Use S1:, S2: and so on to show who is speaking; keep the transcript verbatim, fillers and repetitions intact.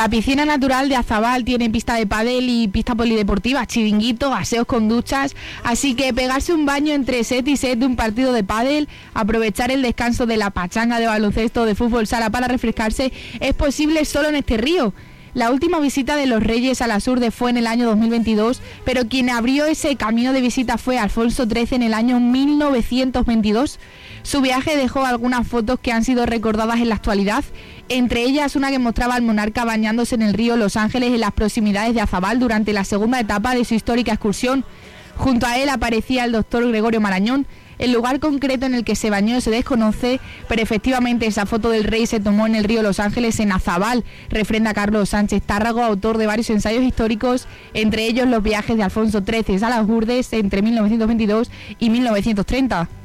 S1: La piscina natural de Azabal tiene pista de pádel y pista polideportiva, chiringuito, aseos con duchas, así que pegarse un baño entre set y set de un partido de pádel, aprovechar el descanso de la pachanga de baloncesto de fútbol sala para refrescarse, es posible solo en este río. La última visita de los Reyes a la Surde fue en el año dos mil veintidós, pero quien abrió ese camino de visita fue Alfonso trece en el año mil novecientos veintidós. Su viaje dejó algunas fotos que han sido recordadas en la actualidad, entre ellas una que mostraba al monarca bañándose en el río Los Ángeles en las proximidades de Azabal durante la segunda etapa de su histórica excursión. Junto a él aparecía el doctor Gregorio Marañón. El lugar concreto en el que se bañó se desconoce, pero efectivamente esa foto del rey se tomó en el río Los Ángeles en Azabal, refrenda Carlos Sánchez Tárrago, autor de varios ensayos históricos, entre ellos los viajes de Alfonso trece a las Hurdes entre mil novecientos veintidós y mil novecientos treinta.